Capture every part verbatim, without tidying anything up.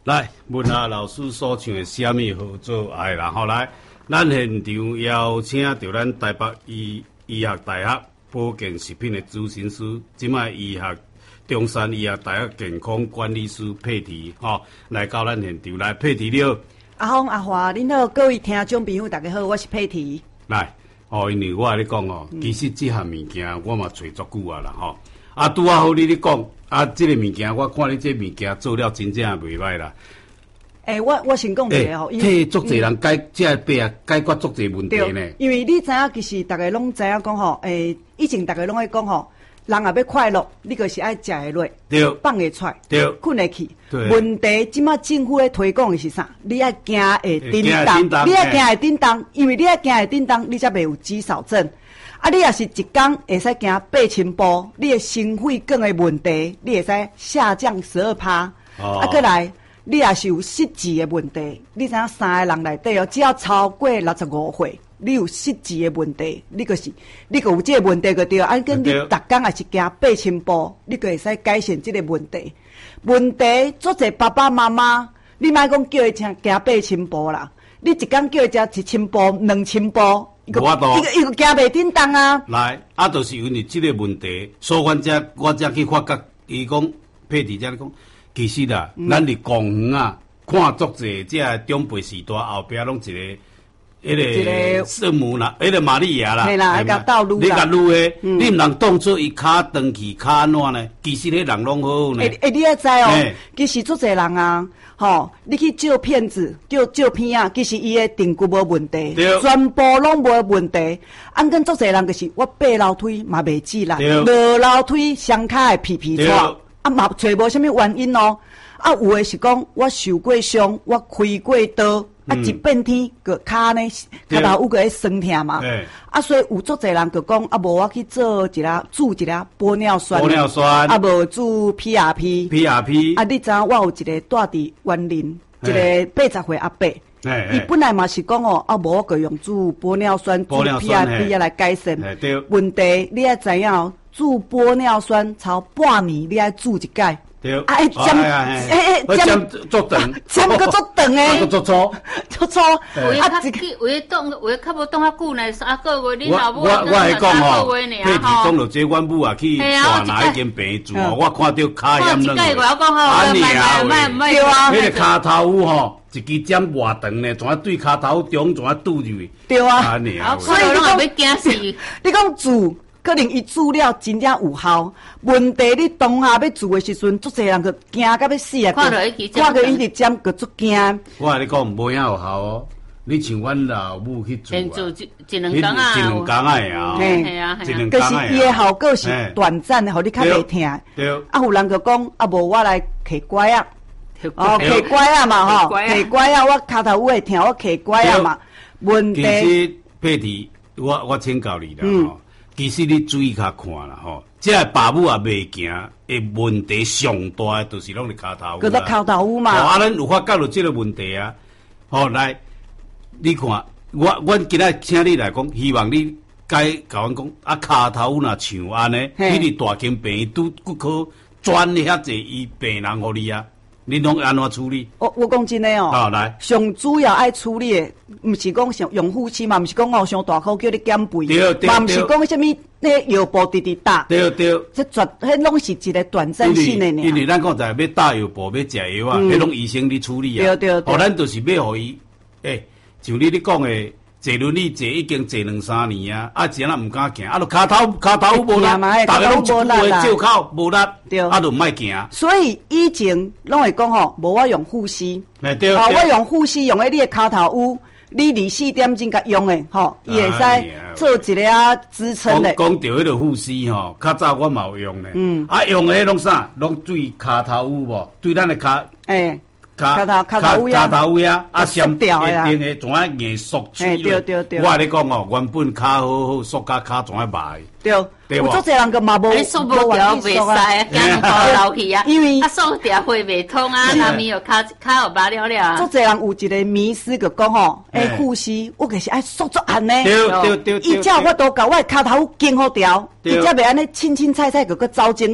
来，问下老师所唱的什么好做爱啦？吼，来，咱现场邀请到咱台北医医学大学保健食品的咨询师，即卖医学中山医学大学健康管理师佩缇，吼、哦，来到咱现场来，佩缇你好。 阿峰阿华，恁好，各位听众朋友，大家好，我是佩缇。 来，哦，因为我跟你讲哦，其实这项物件我嘛找足久啊啦，吼、哦。啊，拄啊好你咧讲，啊，这个物件我看你这物件做了真正袂歹啦。 诶、欸，我我先讲一个吼， 替足侪人解，即个病解决足侪问题呢。 因为你知影，其实大家拢知影讲吼，诶、欸，以前大家拢会讲吼，人也要快乐，你就是爱食会落， 对， 放会出来， 对， 困会起。 对。 问题即马政府咧推广的是啥？你爱行会叮当，你爱行会叮当，因为你爱行会叮当，你才袂有肌少症。啊，你也是一天会使行八千步，你的心血管的问题，你会使下降十二趴。哦。啊，过来。你也是有失智的问题，你知影三个人内底哦，只要超过六十五岁，你有失智的问题，你就是你个有这个问题个对，啊，跟你逐天也是行八千步，你个会使改善这个问题。问题做者爸爸妈妈，你莫讲叫伊行行八千步啦，你一天叫伊食一千步、两千步，伊个伊个伊个行袂叮当啊。 来，啊，就是因为这个问题，所以阮才我才去发觉，伊讲佩缇才讲。其实啦，嗯、咱伫公园啊，看足侪即个长辈时代后壁拢一个，迄个圣母啦，迄个玛利亚啦， 系啦，迄个道路啦， 你甲路诶，嗯、你毋通当作伊骹长去骹安怎呢？其实迄人拢好呢。 诶诶，你也知哦，欸、其實足侪人啊，吼，你去照片子、照照片啊，其實伊诶定骨無問題，全部攏無問題。按跟足侪人就是我爬樓梯嘛袂止啦，落樓梯雙骹會皮皮錯。啊嘛，找无啥物原因哦。啊，有诶是讲我受过傷，我開過刀，嗯、啊一變天個骹呢，骹頭有個會酸痛嘛。啊，所以有足儕人就講，啊無我去做一粒煮一粒玻尿酸，玻尿酸， 啊無煮 P R P，P R P。 啊，你知影我有一個住佇園林，一個八十歲阿伯，伊本來嘛是講哦，啊無我個用煮玻尿酸、煮 P R P 啊來改善問題。你愛知影哦。煮玻尿酸超半年，你爱煮一解。 对。 啊，哎，针，哎哎， 针足长， 针个足长诶， 足粗， 足粗。 有诶较久，有诶冻，有诶较无冻较久呢，三个月。你老母我我会讲吼，佩缇讲到这，阮母也去大拿一间病住哦，我看到骹炎软。 我要讲好， 啊，你啊， 对啊， 迄个骹头有吼，一支针偌长呢，怎啊对骹头中怎啊拄入去？ 对啊， 啊你啊， 所以你讲要惊死， 你讲煮。可能伊煮了真正有效，问题你当下要做的时阵，足侪人个惊到要死啊！ 看到伊看到伊直针个足惊。 我甲你讲，无影有效哦。你像阮老母去做啊， 做一一两工啊， 一两工啊呀， 系啊， 一两工啊。可是伊的效果是短暂的，互你较袂痛。 对。 啊，有人就讲，啊无我来揢拐啊，哦揢拐啊嘛吼，揢拐啊，我骹头有会痛，我揢拐啊嘛。问题。 其实佩缇，我我请教你啦吼。其实你注意下看啦吼，这个爸母也袂行，诶问题上大诶，就是拢伫骹头。 搁在骹头嘛。 哦，啊，咱有发觉到这个问题啊。好、哦，来，你看，我我今仔请你来讲，希望你解甲阮讲，啊，骹头若像安尼，你伫大型病院拄骨科专遐济医病人互你啊。你拢安怎处理？ 我我讲真诶哦， 哦来， 上主要爱处理诶，毋是讲上用护士嘛，毋是讲哦上大口叫你减肥，嘛毋是讲什物那药布直直打。 对对， 这绝迄拢是一个短暂性诶。 因为咱讲在要打药布，要食药啊，迄拢医生伫处理啊。 对对对。 哦，咱就是要互伊，诶，像你咧讲诶。坐轮椅坐已经坐两三年啊，啊，前仔毋敢行，啊，就骹头骹头无力，大家拢一句话借口无力，啊，就毋爱行。 所以以前拢会讲吼，无我用护膝， 哎对， 啊，我用护膝用喺你的骹头有，你二四点钟甲用诶，吼，伊会使做一个啊支撑诶。 讲到迄个护膝吼，较早我嘛有用咧，嗯，啊，用诶拢啥，拢对骹头有无？对咱的骹， 诶。 骹头骹头位啊， 骹头位啊，啊， 上吊啊， 定的怎啊硬缩起来？对对对。 我咧讲哦，原本骹好好，缩甲骹怎啊歹？ 对，有足侪人个嘛无， 缩无条袂使啊，惊到流去啊，因为啊缩条会袂通啊，那咪有骹骹有拔了了。 足侪人有一个迷思个讲吼，诶，护膝我可是爱缩足按呢， 对对对。 伊只我都甲我骹头经好调，伊才袂安尼清清菜菜个个走进去。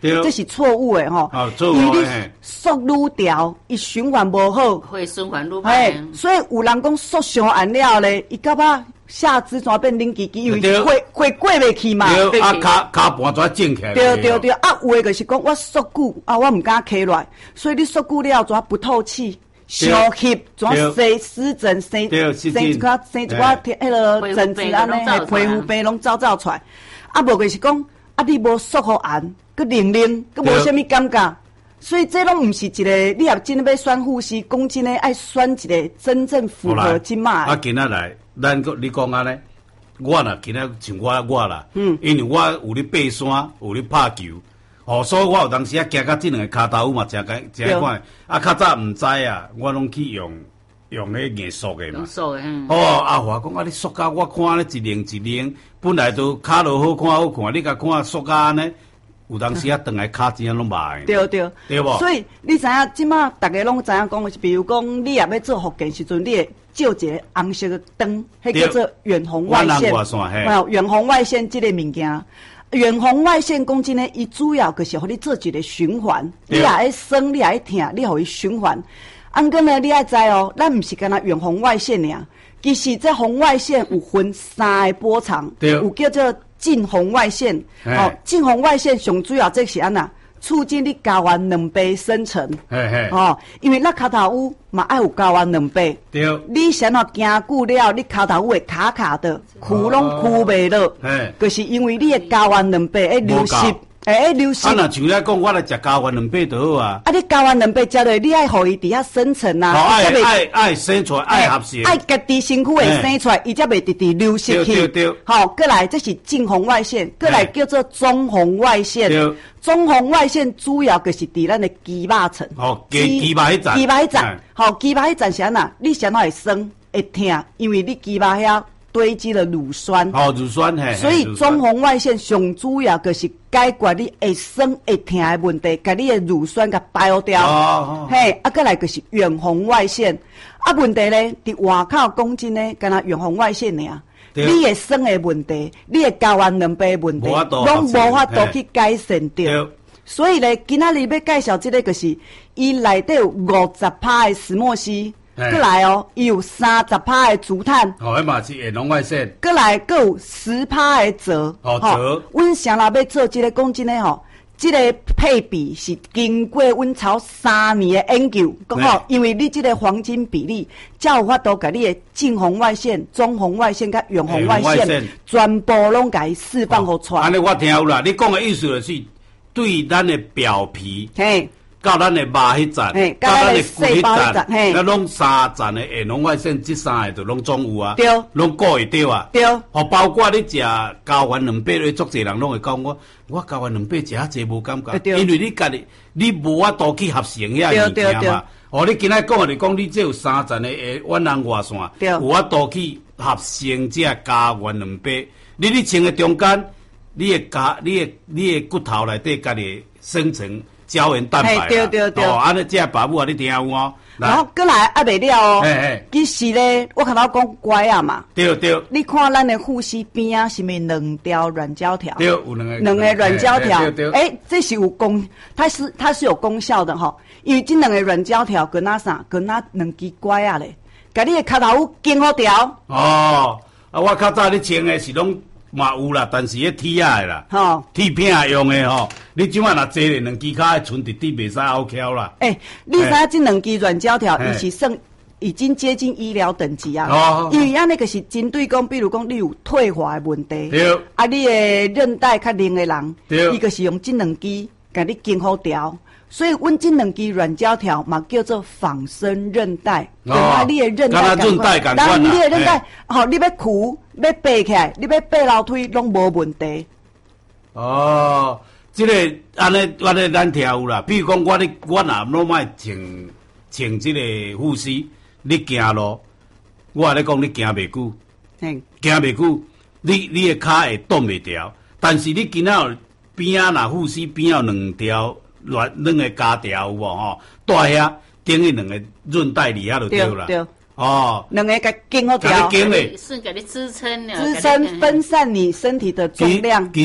这是错误的吼。 哦，错误的。 缩愈调，伊循环无好， 会循环愈歹。 所以有人讲缩上按了咧，伊到尾下肢怎变冷叽叽，因为会会过袂去嘛。 对，啊骹骹盘怎正起来？ 对对对，啊有诶就是讲我缩久啊，我毋敢起来，所以你缩久了怎不透气？上翕怎生湿疹，生生一寡生一寡迄个疹子安尼，皮肤病拢走走出来。啊，无就是讲啊，你无缩好按，佮冷冷，佮无啥物感觉。所以这拢毋是一个，你也真要选护士，讲真诶，爱选一个真正符合即卖。 啊，今仔来，咱个你讲安尼，我啦，今仔像我我啦，嗯，因为我有咧爬山，有咧拍球。哦，所以我有当时啊，行到这两个骹头嘛，真个真款。啊，较早毋知啊，我拢去用用迄硬塑的嘛。 用塑的，嗯。 哦，啊，我讲啊，你塑胶，我看咧一零一零，本来都骹落好看好看，你甲看塑胶安尼，有当时啊，转来骹真拢歹。 对对。 对无？ 所以你知影，即马大家拢知影讲，比如讲，你也要做复健时阵，你会照一个红色的灯，迄叫做远红外线。哦，远红外线这个物件。远红外线讲真诶，伊主要就是互你做一个循环，你也爱酸，你也爱疼，你互伊循环。按过呢，你爱知哦，咱毋是干那远红外线尔，其实这红外线有分三个波长，有叫做近红外线。哦，近红外线上主要这是安那，促进你睾丸卵白生成。嘿嘿。哦，因为咱骹头有嘛爱有睾丸卵白。对。你想要行久了，你骹头会卡卡的，箍拢箍袂落。嘿。就是因为你的睾丸卵白会流失，会流失。啊， 那像来讲，我来食睾丸卵白就好啊。 啊，你睾丸卵白食落，你爱互伊伫遐生成啊。 哦，爱爱爱生出来，爱合成。 爱家己身躯会生出来，伊才袂直直流失去。 对对对。 好，过来这是近红外线，过来叫做中红外线。对。中红外线主要就是伫咱的肌肉层。 哦，肌肌肉迄站。 肌肉迄站，好，肌肉迄站是安那？你想到会酸会疼，因为你肌肉遐堆积了乳酸。 哦，乳酸嘿。 所以中红外线上主要就是解决你会酸会疼的问题，甲你的乳酸甲排掉。哦。嘿，啊，过来就是远红外线。啊，问题咧，伫外口讲真咧，干那远红外线尔。你的酸的问题，你的睾丸卵白的问题，拢无法度去改善掉。所以咧，今仔日要介绍这个，就是伊内底有五十趴的石墨烯，过来哦，伊有三十趴的竹炭。 哦，迄嘛是远红外线。 过来，佫有十趴的锗。 哦，锗。 阮想啦要做这个，讲真诶吼。这个配比是经过阮超三年的研究，讲吼，因为你这个黄金比例，才有法度甲你的近红外线、中红外线甲远红外线全部拢甲伊释放互出来。 安尼我听有啦，你讲的意思就是对咱的表皮，嘿，到咱的肉迄站，到咱的骨迄站，嘿，咱拢三站的远红外线，这三个就拢总有啊，对，拢顾会到啊，对。哦，包括你食睾丸卵白，足侪人拢会讲我。我睾丸卵白食啊济无感觉，因为你家己你无法度去合成遐物件嘛。哦，你今仔讲就是讲你这有三层的诶远红外线，有法度去合成这睾丸卵白。你你穿的中间，你的甲你的你的骨头内底家己生成胶原蛋白啦。对对对。哦，安尼这爸母啊，你听有哦。 然后过来还袂了哦，其实咧，我看到讲乖啊嘛，对对。你看咱的护膝边啊，是咪两条软胶条？对，有两个两个软胶条。哎，这是有功，它是它是有功效的哈。因为这两个软胶条跟那啥，跟那两支乖啊咧，甲你的脚头经好调。 哦，啊，我较早你穿的是拢。嘛有啦，但是迄铁啊的啦，吼，铁片用的吼，你即摆若坐咧两支脚，剩伫底袂使拗翘啦。诶、欸， 你知影这两支软胶条，伊是算已经接近医疗等级啊。哦，因为安尼个是针对讲，比如讲你有退化的问题，对，啊，你的韧带较硬的人，对，伊个是用这两支甲你经好调。所以，阮这两支软胶条嘛叫做仿生韧带，跟啊你的韧带感款， 当然你的韧带，吼，你要箍要爬起来，你要爬楼梯拢无问题。 哦，这个安尼安尼咱听有啦。比如讲，我咧我若拢莫穿穿这个护膝，你行路，我咧讲你行袂久，行袂久，你你的脚会动袂调，但是你今仔有边啊若护膝边有两条。软两个胶条有无吼？带遐顶伊两个韧带里遐就对啦。对。哦。 两个甲经好调。 经咧。顺给你支撑。 支撑分散你身体的重量。 其实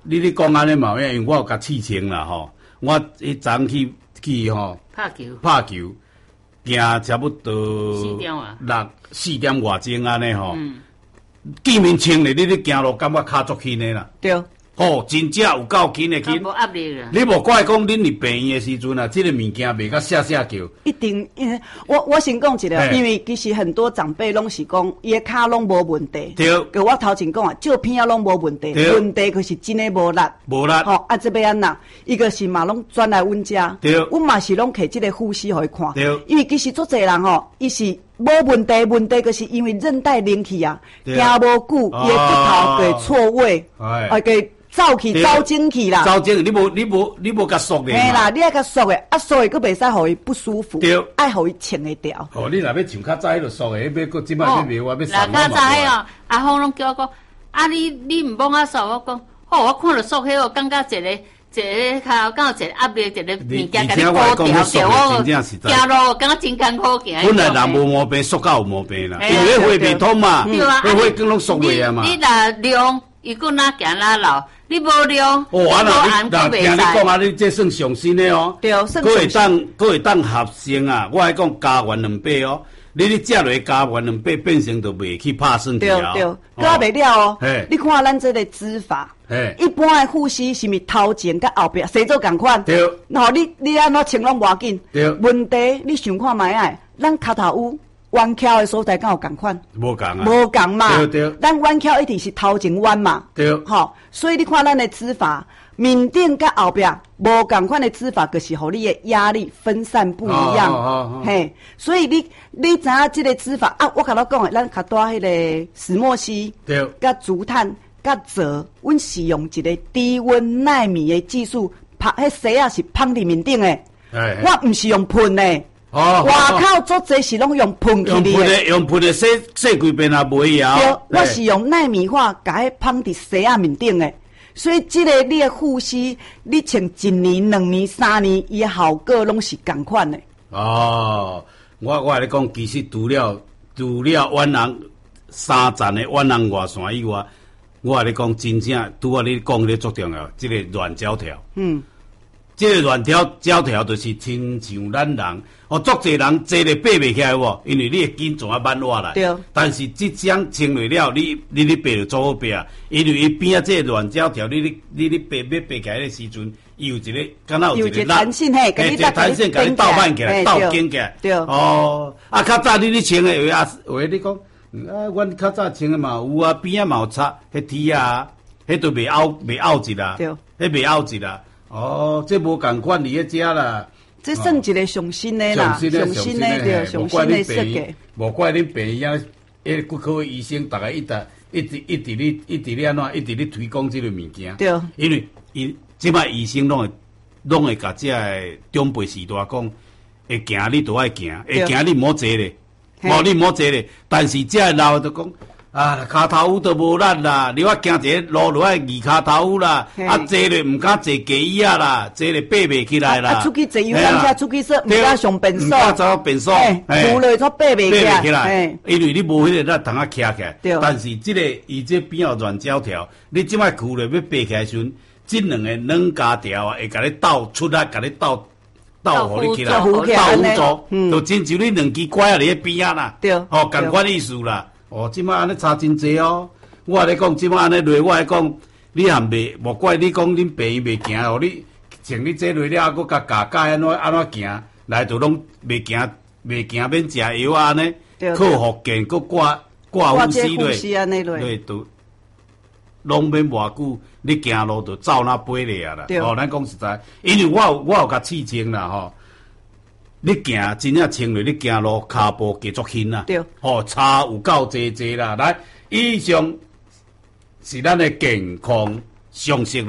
你咧讲安尼嘛，因为我有甲试穿啦吼，我迄昨去去吼拍球， 拍球，行差不多四点啊， 六四点外钟安尼吼。 嗯， 见面穿咧，你咧行路感觉脚足轻的啦。 对。 哦，真正有够轻的轻。 无压力啦。 你无怪讲恁伫病院的时阵啊，这个物件卖甲写写叫。 一定，因为我我先讲一个，因为其实很多长辈拢是讲，伊的骹拢无问题。 对。 个我头前讲啊，照片啊拢无问题，问题就是真诶无力。 无力。 吼、哦，啊，这边安那，伊个是嘛拢转来阮遮。 对。 阮嘛是拢摕即个护膝互伊看。 对。 因为其实足侪人吼，伊是无问题，问题就是因为韧带拎去啊，行无久，伊的骨头会错位，啊，给。走去走精去啦， 走精，你无你无你无甲缩咧。 嘿啦，你爱甲缩诶，啊缩诶，佫袂使互伊不舒服。 对， 爱互伊穿会掉。 哦，你若要像较早迄落缩诶，要佫即摆要卖我要送我嘛。较早迄哦，阿峰拢叫我讲，啊你你毋帮我缩，我讲，好，我看着缩迄个，感觉一个一个骹，敢有一个压力，一个物件甲你高调着，我行路感觉真艰苦行。 本来人无毛病，缩到有毛病啦，因为血未通嘛，血血更拢缩袂啊嘛。 你若量，伊佫哪行哪老。你无量， 哦，啊那你那听你讲啊，你这算上新的哦， 对，算佫会当佫会当合成啊！我还讲加完两倍哦，你你食落加完两倍，变成就袂去拍算去啊。对对，佫还袂了哦。你看咱这个指法，一般的护膝是咪头前甲后壁洗做共款？ 对。 然后你你安怎穿拢无要紧。 对。 问题你想看卖啊？咱脚头有。弯翘的所在敢有共款？ 无共啊， 无共嘛。 对对。 咱弯翘一定是头前弯嘛。 对。 吼，所以你看咱的指法，面顶甲后壁无共款的指法，就是互你的压力分散不一样。 哦哦哦、 嘿，所以你你知影即个指法啊？我甲你讲的，咱较多迄个石墨烯， 对， 甲竹炭，甲锗，阮是用一个低温纳米的技术，拍迄洗啊是放伫面顶的。我毋是用喷的。哦，外口做侪是拢用喷去的， 用喷的用喷的洗洗几遍也袂晓。 对，我是用纳米化，甲迄放伫洗啊面顶的，所以即个你的护膝，你穿一年、两年、三年，伊的效果拢是共款的。 哦，我我来讲，其实除了除了远人三站的远人外线以外，我来讲真正拄啊你讲的最重要，即、這个软胶条。嗯。即个软条胶条就是亲像咱人，哦，足侪人坐咧爬袂起来喎，因为你的筋总啊慢活来。 对。 但是即种穿落了，你你咧爬就做好爬啊，因为伊边啊即个软胶条，你咧你咧爬要爬起来的时阵，伊有一个，敢若有一个弹性嘿， 一个弹性，甲你倒慢起来，倒紧起来。 对。 哦，啊，较早你咧穿的，有啊，有你讲，啊，阮较早穿的嘛有啊，边啊嘛有插迄铁啊，迄都袂凹袂凹一啦， 对， 迄袂凹一啦。哦，这无共款你迄只啦， 这算一个上新的啦，上新的对，上新的设计。 无怪恁病院啊，迄骨科医生，逐个一直一直一直咧一直咧安怎，一直咧推广这个物件。 对， 因为伊即摆医生拢会拢会甲这个长辈时代讲，会行你都爱行，会行你毋好坐咧，无你毋好坐咧。但是这老就讲。啊，骹头都无力啦！你我行一个路落来二骹头啦，啊坐咧毋敢坐架椅啊啦，坐咧爬袂起来啦。 啊，出去坐游览车，出去说毋敢上便所， 毋敢走便所， 扶落都爬袂起来。 起来，因为你无迄个咱通啊徛起来。 对。 但是即个伊这边有软胶条，你即摆扶咧要爬起来时阵，即两个软胶条啊，会甲你倒出来，甲你倒倒互你起来，倒辅助，就亲像你两支拐啊，伫迄边啊啦。 对。 哦，共款意思啦。哦，即摆安尼差真济哦！我咧讲，即摆安尼落，我咧讲，你还袂无怪你讲恁病院袂行哦，你像你这落了，佫甲教教安怎安怎行，来就拢袂行，袂行免食药啊安尼，靠复健，佫挂挂护膝落，对，都拢免偌久，你行路就走那飞咧啊啦！哦，咱讲实在，因为我有我有甲试穿啦吼。你行真正穿落，你行路骹步继续轻啦， 对， 哦，差有够济济啦。来，以上是咱的健康常识。